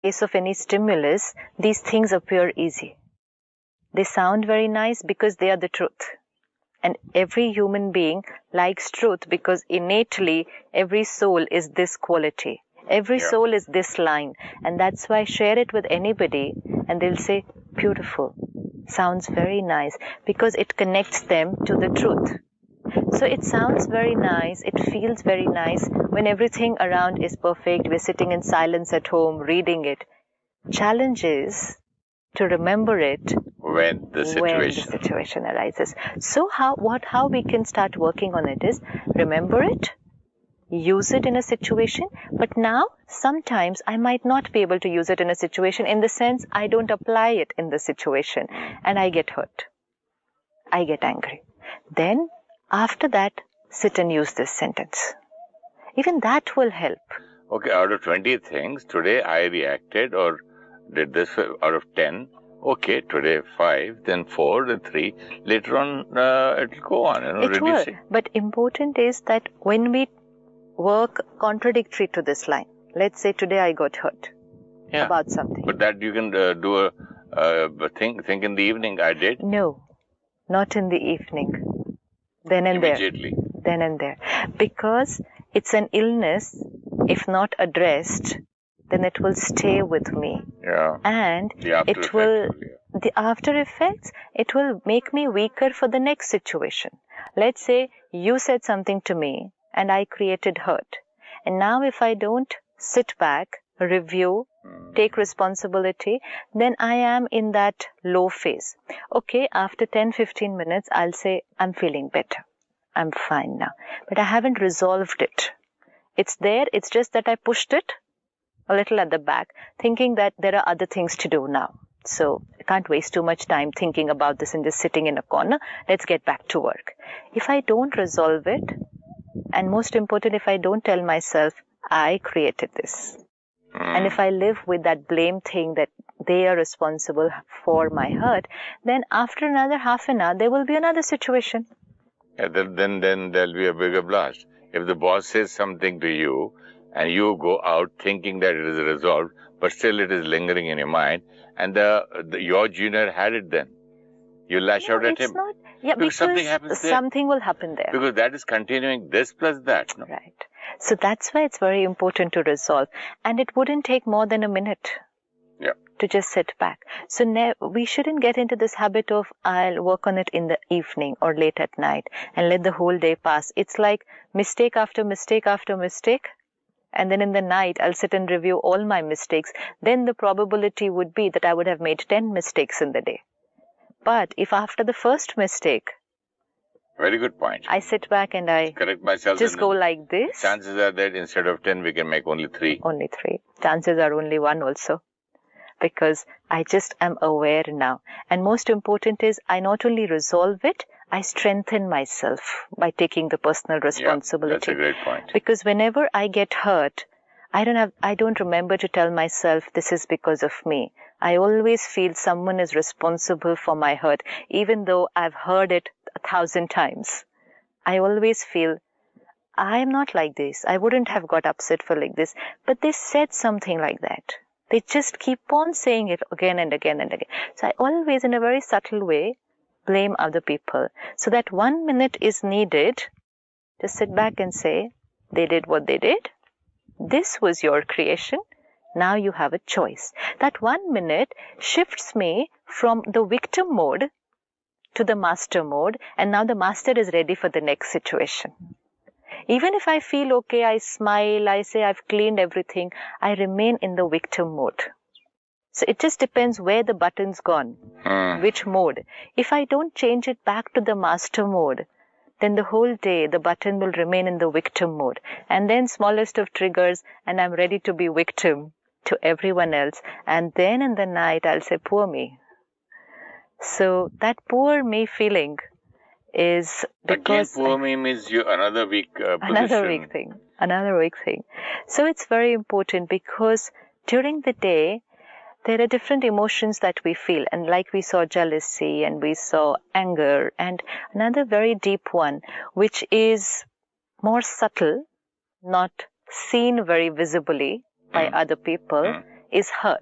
case of any stimulus, these things appear easy. They sound very nice because they are the truth. And every human being likes truth because innately every soul is this quality. Every soul is this line. And that's why I share it with anybody and they'll say, beautiful, sounds very nice, because it connects them to the truth. So it sounds very nice, it feels very nice when everything around is perfect. We're sitting in silence at home, reading it. Challenge is to remember it when the situation arises. So how we can start working on it is remember it, use it in a situation, but now sometimes I might not be able to use it in a situation, in the sense I don't apply it in the situation and I get hurt. I get angry. Then after that, sit and use this sentence. Even that will help. Okay, out of 20 things, today I reacted or did this out of 10. Okay, today 5, then 4, then 3. Later on, it'll go on. It will. But important is that when we work contradictory to this line, let's say today I got hurt about something. But that you can do a think in the evening. I did. No, not in the evening. Then and Immediately. there. Then and there. Because it's an illness, if not addressed, then it will stay with me. Yeah. And the after effects, it will make me weaker for the next situation. Let's say you said something to me and I created hurt. And now if I don't sit back, review, take responsibility, then I am in that low phase. Okay, after 10-15 minutes, I'll say, I'm feeling better. I'm fine now. But I haven't resolved it. It's there, it's just that I pushed it a little at the back, thinking that there are other things to do now. So I can't waste too much time thinking about this and just sitting in a corner. Let's get back to work. If I don't resolve it, and most important, if I don't tell myself, I created this. And if I live with that blame thing that they are responsible for my hurt, then after another half an hour, there will be another situation. Yeah, then there'll be a bigger blast. If the boss says something to you and you go out thinking that it is resolved, but still it is lingering in your mind, and your junior had it then. You lash out at him. Not, because something happens there. Something will happen there. Because that is continuing this plus that. No? Right. So that's why it's very important to resolve. And it wouldn't take more than a minute to just sit back. So we shouldn't get into this habit of I'll work on it in the evening or late at night and let the whole day pass. It's like mistake after mistake after mistake. And then in the night, I'll sit and review all my mistakes. Then the probability would be that I would have made 10 mistakes in the day. But if after the first mistake, very good point, I sit back and I correct myself, just go like this, chances are that instead of 10, we can make only 3. Only 3. Chances are only 1 also. Because I just am aware now. And most important is I not only resolve it, I strengthen myself by taking the personal responsibility. That's a great point. Because whenever I get hurt, I don't remember to tell myself this is because of me. I always feel someone is responsible for my hurt, even though I've heard it 1,000 times. I always feel I am not like this. I wouldn't have got upset for like this. But they said something like that. They just keep on saying it again and again and again. So I always, in a very subtle way, blame other people. So that 1 minute is needed to sit back and say, they did what they did. This was your creation. Now you have a choice. That 1 minute shifts me from the victim mode to the master mode. And now the master is ready for the next situation. Even if I feel okay, I smile, I say I've cleaned everything, I remain in the victim mode. So it just depends where the button's gone, which mode. If I don't change it back to the master mode, then the whole day the button will remain in the victim mode. And then smallest of triggers, and I'm ready to be victim to everyone else. And then in the night, I'll say, poor me. So that poor me feeling is because... Again, poor me means you another weak position. Another weak thing. So it's very important because during the day, there are different emotions that we feel. And like we saw jealousy and we saw anger and another very deep one, which is more subtle, not seen very visibly by other people, is hurt.